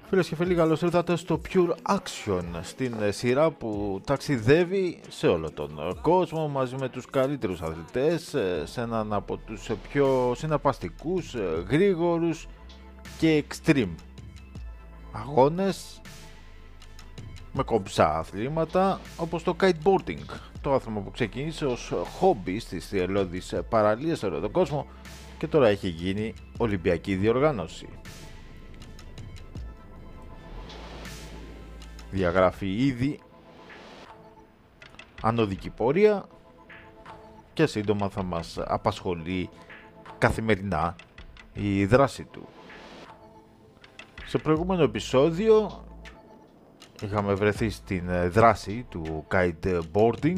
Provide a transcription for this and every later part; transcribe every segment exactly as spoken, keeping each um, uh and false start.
Φίλες και φίλοι, καλώς ήρθατε στο Pure Action, στην σειρά που ταξιδεύει σε όλο τον κόσμο μαζί με τους καλύτερους αθλητές σε έναν από τους πιο συναρπαστικούς, γρήγορους και extreme αγώνες με κομψά αθλήματα όπως το kiteboarding, το άθλημα που ξεκίνησε ως χόμπι στις θυελλώδεις παραλίες σε όλο τον κόσμο και τώρα έχει γίνει ολυμπιακή διοργάνωση. Διαγράφει ήδη ανωδική πορεία και σύντομα θα μας απασχολεί καθημερινά η δράση του. Σε προηγούμενο επεισόδιο είχαμε βρεθεί στην δράση του kiteboarding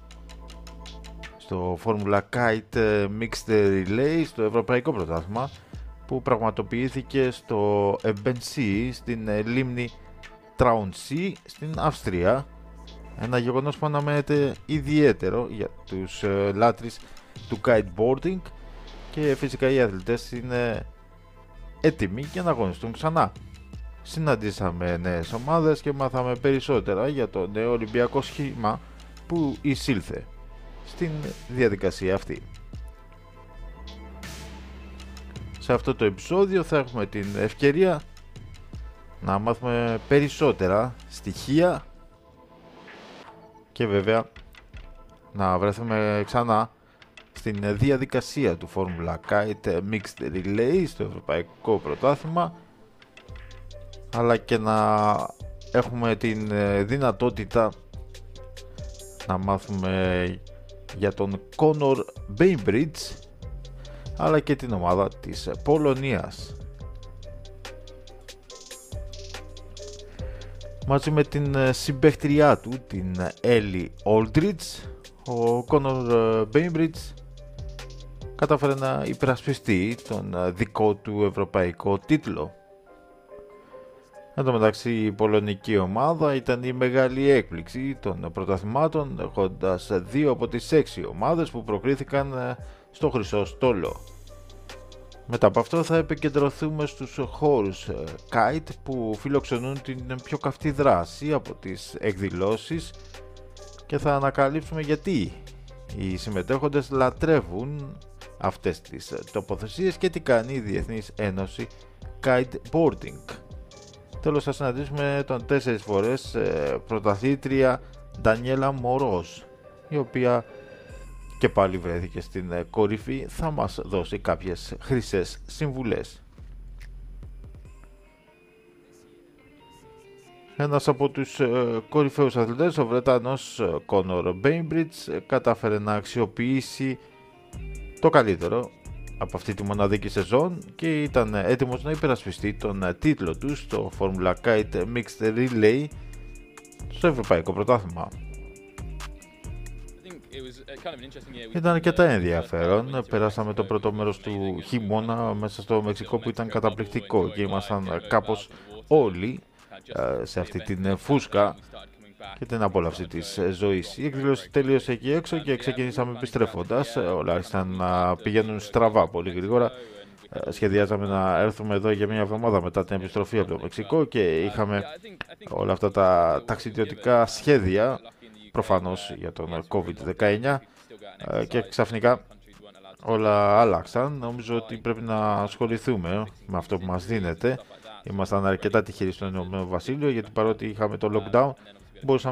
στο Formula Kite Mixed Relay, στο Ευρωπαϊκό Πρωτάθλημα που πραγματοποιήθηκε στο Εμπενσί στην λίμνη Traunsee στην Αυστρία, ένα γεγονός που αναμένεται ιδιαίτερο για τους ε, λάτρεις του kiteboarding και φυσικά οι αθλητές είναι έτοιμοι για να αγωνιστούν ξανά. Συναντήσαμε νέες ομάδες και μάθαμε περισσότερα για το νέο Ολυμπιακό σχήμα που εισήλθε στην διαδικασία αυτή. Σε αυτό το επεισόδιο θα έχουμε την ευκαιρία να μάθουμε περισσότερα στοιχεία και βέβαια να βρεθούμε ξανά στην διαδικασία του Formula Kite Mixed Relay στο Ευρωπαϊκό Πρωτάθλημα, αλλά και να έχουμε την δυνατότητα να μάθουμε για τον Conor Bainbridge αλλά και την ομάδα της Πολωνίας. Μαζί με την συμπαίχτριά του, την Ellie Aldridge, ο Conor Bainbridge κατάφερε να υπερασπιστεί τον δικό του ευρωπαϊκό τίτλο. Εν τω μεταξύ η πολωνική ομάδα ήταν η μεγάλη έκπληξη των πρωταθλημάτων, έχοντας δύο από τις έξι ομάδες που προκρίθηκαν στο χρυσό στόλο. Μετά από αυτό θα επικεντρωθούμε στους χώρους kite που φιλοξενούν την πιο καυτή δράση από τις εκδηλώσεις και θα ανακαλύψουμε γιατί οι συμμετέχοντες λατρεύουν αυτές τις τοποθεσίες και τι κάνει η Διεθνής Ένωση Kiteboarding. Τέλος θα συναντήσουμε τον τέσσερις φορές πρωταθλήτρια Ντανιέλα Μορός, η οποία και πάλι βρέθηκε στην κορυφή, θα μας δώσει κάποιες χρυσές συμβουλές. Ένας από τους κορυφαίους αθλητές, ο Βρετανός Conor Bainbridge, κατάφερε να αξιοποιήσει το καλύτερο από αυτή τη μοναδική σεζόν και ήταν έτοιμος να υπερασπιστεί τον τίτλο του στο Formula Kite Mixed Relay στο Ευρωπαϊκό Πρωτάθλημα. Ήταν αρκετά ενδιαφέρον. Περάσαμε το πρώτο μέρος του χειμώνα μέσα στο Μεξικό που ήταν καταπληκτικό και ήμασταν κάπως όλοι σε αυτή την φούσκα και την απόλαυση της ζωής. Η εκδήλωση τελείωσε εκεί έξω και ξεκινήσαμε επιστρέφοντας. Όλα άρχισαν να πηγαίνουν στραβά πολύ γρήγορα. Σχεδιάζαμε να έρθουμε εδώ για μια εβδομάδα μετά την επιστροφή από το Μεξικό και είχαμε όλα αυτά τα ταξιδιωτικά σχέδια προφανώς για τον κόβιντ δεκαεννιά και ξαφνικά όλα άλλαξαν. Νομίζω ότι πρέπει να ασχοληθούμε με αυτό που μας δίνεται. Ήμασταν αρκετά τυχεροί στο Ηνωμένο Βασίλειο γιατί παρότι είχαμε το lockdown μπορούσαμε